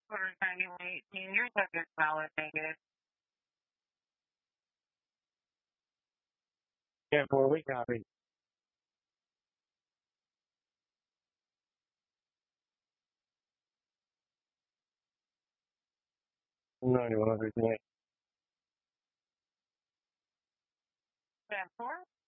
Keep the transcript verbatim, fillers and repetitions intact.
Quarter ninety-eight, your subject valid negative. Yeah, four we copy. ninety-one hundred. ten four.